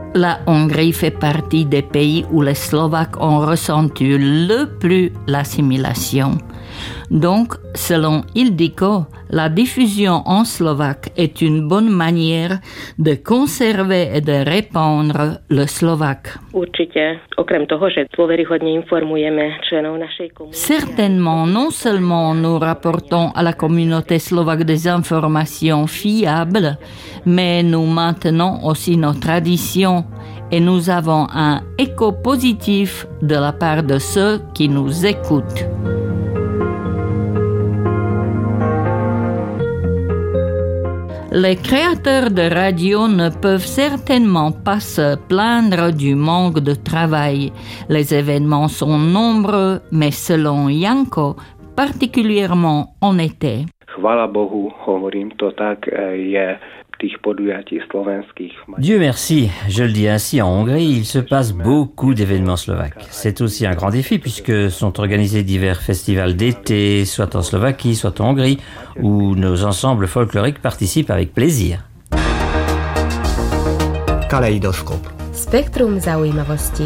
La Hongrie fait partie des pays où les Slovaques ont ressenti le plus l'assimilation. Donc, selon Ildiko, la diffusion en slovaque est une bonne manière de conserver et de répandre le slovaque. Certainement, non seulement nous rapportons à la communauté slovaque des informations fiables, mais nous maintenons aussi nos traditions et nous avons un écho positif de la part de ceux qui nous écoutent. Les créateurs de radio ne peuvent certainement pas se plaindre du manque de travail. Les événements sont nombreux, mais selon Janko, particulièrement en été. Chvála Bohu, hovorím to tak, je tých podujatí slovenských. Dieu merci, je le dis ainsi, en Hongrie, il se passe beaucoup d'événements slovaques. C'est aussi un grand défi puisque sont organisés divers festivals d'été, soit en Slovaquie, soit en Hongrie, où nos ensembles folkloriques participent avec plaisir. Kaleidoskop. Spektrum zaujímavostí.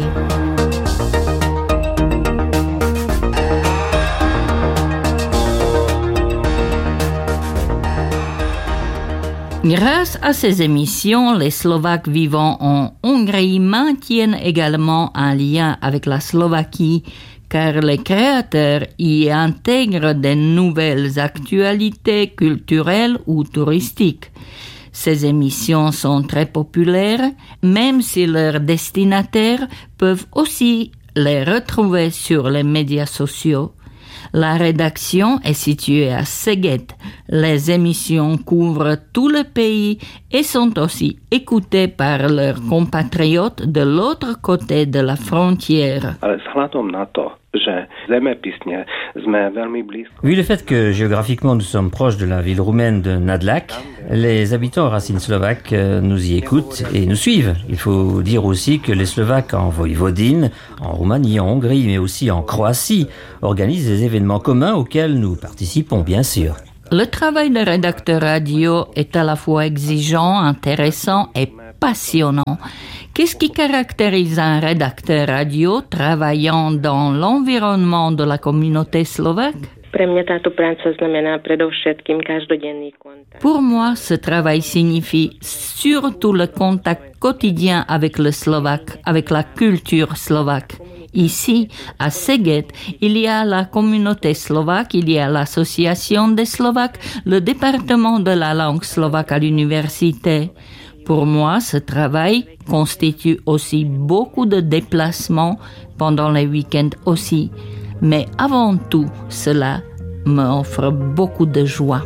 Grâce à ces émissions, les Slovaques vivant en Hongrie maintiennent également un lien avec la Slovaquie, car les créateurs y intègrent des nouvelles actualités culturelles ou touristiques. Ces émissions sont très populaires, même si leurs destinataires peuvent aussi les retrouver sur les médias sociaux. La rédaction est située à Szeged. Les émissions couvrent tout le pays et sont aussi écoutées par leurs compatriotes de l'autre côté de la frontière. Vu le fait que géographiquement nous sommes proches de la ville roumaine de Nădlac, les habitants aux racines slovaques nous y écoutent et nous suivent. Il faut dire aussi que les Slovaques en Voïvodine, en Roumanie, en Hongrie, mais aussi en Croatie, organisent des événements communs auxquels nous participons, bien sûr. Le travail de rédacteur radio est à la fois exigeant, intéressant et passionnant. Qu'est-ce qui caractérise un rédacteur radio travaillant dans l'environnement de la communauté slovaque? Pour moi, ce travail signifie surtout le contact quotidien avec le slovaque, avec la culture slovaque. Ici, à Szeged, il y a la communauté slovaque, il y a l'association des Slovaques, le département de la langue slovaque à l'université. Pour moi, ce travail constitue aussi beaucoup de déplacements pendant les week-ends aussi. Mais avant tout, cela m'offre beaucoup de joie.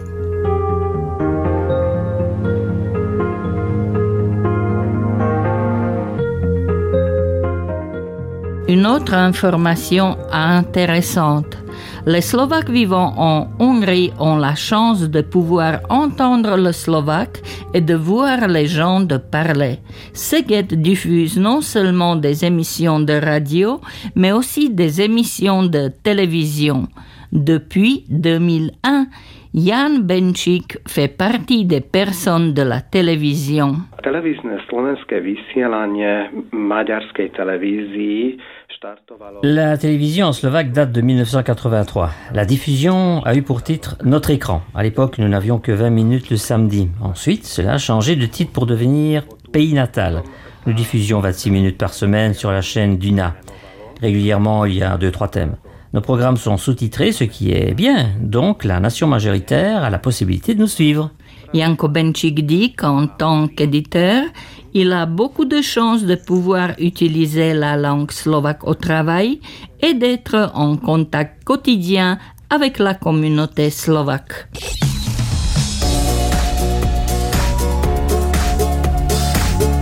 Une autre information intéressante. Les Slovaques vivant en Hongrie ont la chance de pouvoir entendre le slovaque et de voir les gens de parler. Szeged diffuse non seulement des émissions de radio, mais aussi des émissions de télévision. Depuis 2001, Jan Benčík fait partie des personnes de la télévision. Televízne slovenské vysielanie maďarskej televízii štartovalo. La télévision en slovaque date de 1983. La diffusion a eu pour titre Notre écran. À l'époque, nous n'avions que 20 minutes le samedi. Ensuite, cela a changé de titre pour devenir Pays natal. Nous diffusions 26 minutes par semaine sur la chaîne Duna. Régulièrement, il y a 2-3 thèmes. Nos programmes sont sous-titrés, ce qui est bien. Donc, la nation majoritaire a la possibilité de nous suivre. Janko Benčík dit qu'en tant qu'éditeur, il a beaucoup de chances de pouvoir utiliser la langue slovaque au travail et d'être en contact quotidien avec la communauté slovaque.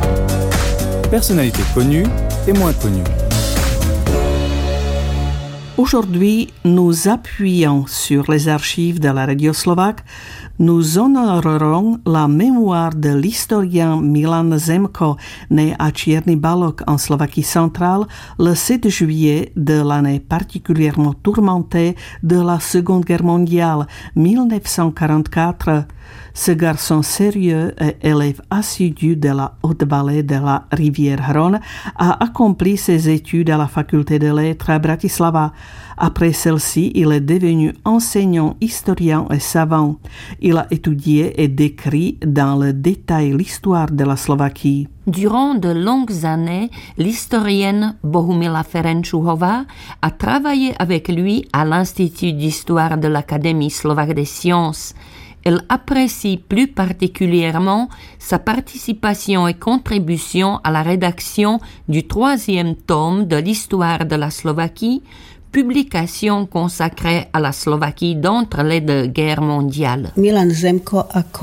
Personnalités connues et moins connues. Aujourd'hui, nous appuyons sur les archives de la radio slovaque. Nous honorerons la mémoire de l'historien Milan Zemko, né à Čierny Balog en Slovaquie centrale le 7 juillet de l'année particulièrement tourmentée de la Seconde Guerre mondiale, 1944. Ce garçon sérieux et élève assidu de la Haute-Vallée de la rivière Hron a accompli ses études à la faculté de lettres à Bratislava. Après celle-ci, il est devenu enseignant, historien et savant. Il a étudié et décrit dans le détail l'histoire de la Slovaquie. Durant de longues années, l'historienne Bohumila Ferenčuhová a travaillé avec lui à l'Institut d'histoire de l'Académie slovaque des sciences. Elle apprécie plus particulièrement sa participation et contribution à la rédaction du 3e tome de l'histoire de la Slovaquie, publication consacrée à la Slovaquie d'entre les deux guerres mondiales. Milan Zemko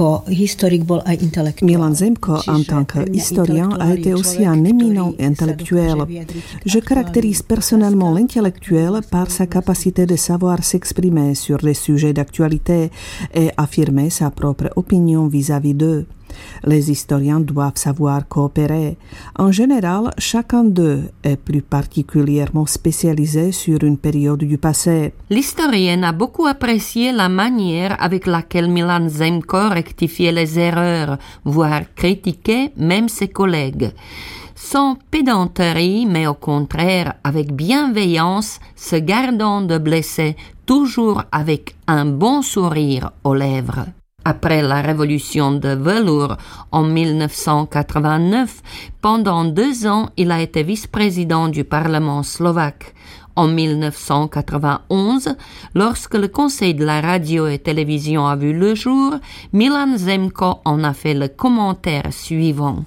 en tant qu'historien a été aussi un éminent intellectuel. Je caractérise personnellement l'intellectuel par sa capacité de savoir s'exprimer sur des sujets d'actualité et affirmer sa propre opinion vis-à-vis d'eux. Les historiens doivent savoir coopérer. En général, chacun d'eux est plus particulièrement spécialisé sur une période du passé. L'historienne a beaucoup apprécié la manière avec laquelle Milan Zemko rectifiait les erreurs, voire critiquait même ses collègues. Sans pédanterie, mais au contraire avec bienveillance, se gardant de blesser, toujours avec un bon sourire aux lèvres. Après la révolution de velours en 1989, pendant 2 ans, il a été vice-président du Parlement slovaque. En 1991, lorsque le Conseil de la radio et télévision a vu le jour, Milan Zemko en a fait le commentaire suivant.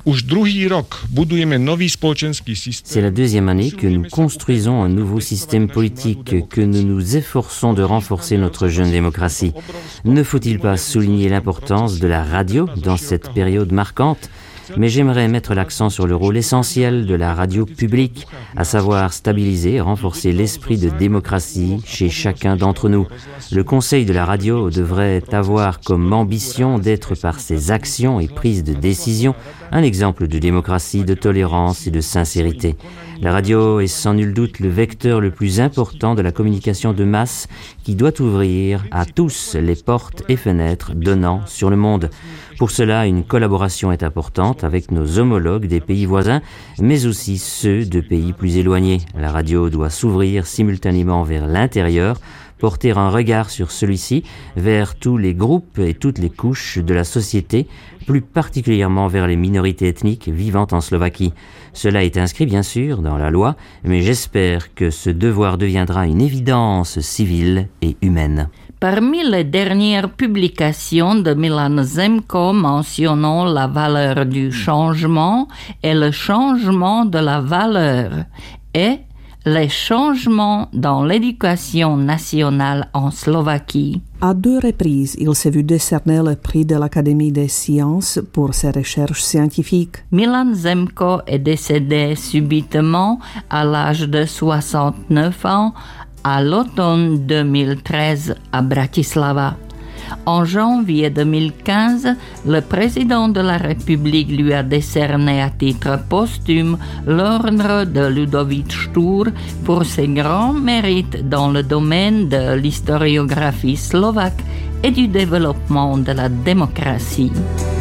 C'est la 2e année que nous construisons un nouveau système politique, que nous nous efforçons de renforcer notre jeune démocratie. Ne faut-il pas souligner l'importance de la radio dans cette période marquante ? Mais j'aimerais mettre l'accent sur le rôle essentiel de la radio publique, à savoir stabiliser et renforcer l'esprit de démocratie chez chacun d'entre nous. Le Conseil de la radio devrait avoir comme ambition d'être par ses actions et prises de décision un exemple de démocratie, de tolérance et de sincérité. La radio est sans nul doute le vecteur le plus important de la communication de masse qui doit ouvrir à tous les portes et fenêtres donnant sur le monde. Pour cela, une collaboration est importante avec nos homologues des pays voisins, mais aussi ceux de pays plus éloignés. La radio doit s'ouvrir simultanément vers l'intérieur, porter un regard sur celui-ci, vers tous les groupes et toutes les couches de la société, plus particulièrement vers les minorités ethniques vivant en Slovaquie. Cela est inscrit bien sûr dans la loi, mais j'espère que ce devoir deviendra une évidence civile et humaine. Parmi les dernières publications de Milan Zemko mentionnant la valeur du changement et le changement de la valeur et les changements dans l'éducation nationale en Slovaquie. À 2 reprises, il s'est vu décerner le prix de l'Académie des sciences pour ses recherches scientifiques. Milan Zemko est décédé subitement à l'âge de 69 ans à l'automne 2013 à Bratislava. En janvier 2015, le président de la République lui a décerné à titre posthume l'ordre de Ľudovít Štúr pour ses grands mérites dans le domaine de l'historiographie slovaque et du développement de la démocratie.